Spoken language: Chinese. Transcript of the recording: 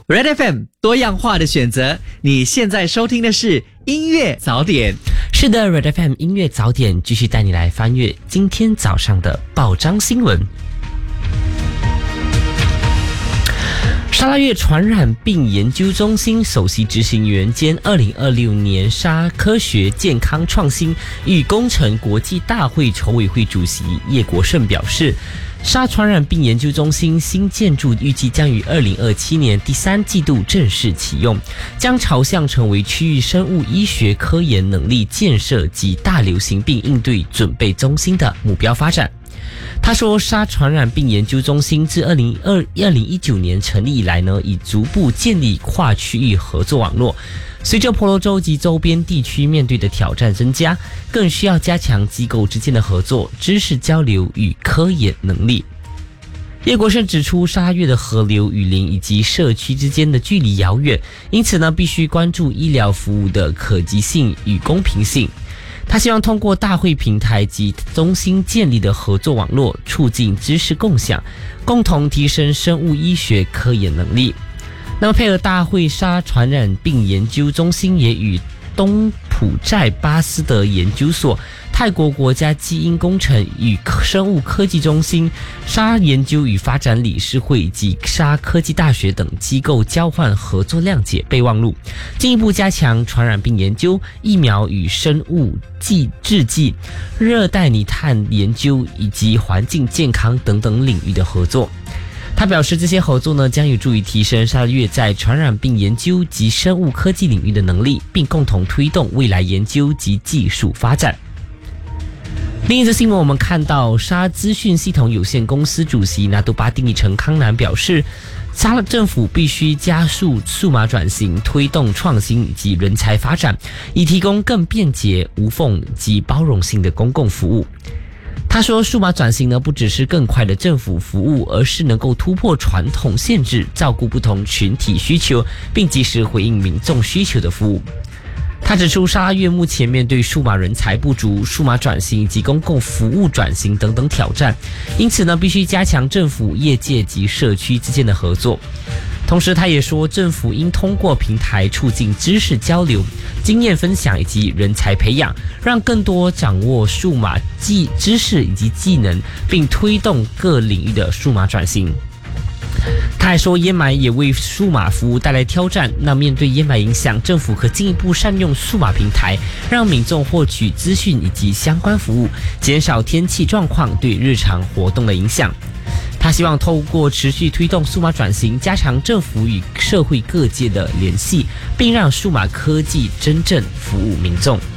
Red FM 多样化的选择，你现在收听的是音乐早点。 是的 ，Red FM 音乐早点继续带你来翻阅今天早上的报章新闻。沙拉越传染病研究中心首席执行员兼2026年沙科学健康创新与工程国际大会筹委会主席叶国胜表示，沙传染病研究中心新建筑预计将于2027年第3季度正式启用，将朝向成为区域生物医学科研能力建设及大流行病应对准备中心的目标发展。他说，沙传染病研究中心自2019年成立以来呢，已逐步建立跨区域合作网络。随着婆罗洲及周边地区面对的挑战增加，更需要加强机构之间的合作、知识交流与科研能力。叶国胜指出，沙拉越的河流、雨林以及社区之间的距离遥远，因此呢，必须关注医疗服务的可及性与公平性。他希望通过大会平台及中心建立的合作网络，促进知识共享，共同提升生物医学科研能力。那么配合大会，沙传染病研究中心也与东埔寨巴斯德研究所、泰国国家基因工程与生物科技中心、沙研究与发展理事会及沙科技大学等机构交换合作谅解备忘录，进一步加强传染病研究、疫苗与生物制剂、热带泥炭研究以及环境健康等等领域的合作。他表示，这些合作呢将有助于提升沙拉越在传染病研究及生物科技领域的能力，并共同推动未来研究及技术发展。另一则新闻，我们看到沙资讯系统有限公司主席拿督巴丁尼陈康南表示，沙拉政府必须加速数码转型，推动创新以及人才发展，以提供更便捷、无缝及包容性的公共服务。他说，数码转型呢不只是更快的政府服务，而是能够突破传统限制，照顾不同群体需求，并及时回应民众需求的服务。他指出，沙拉越目前面对数码人才不足、数码转型以及公共服务转型等等挑战，因此呢，必须加强政府、业界及社区之间的合作。同时，他也说，政府应通过平台促进知识交流、经验分享以及人才培养，让更多掌握数码知识以及技能，并推动各领域的数码转型。他还说，烟霾也为数码服务带来挑战。那面对烟霾影响，政府可进一步善用数码平台，让民众获取资讯以及相关服务，减少天气状况对日常活动的影响。他希望透过持续推动数码转型，加强政府与社会各界的联系，并让数码科技真正服务民众。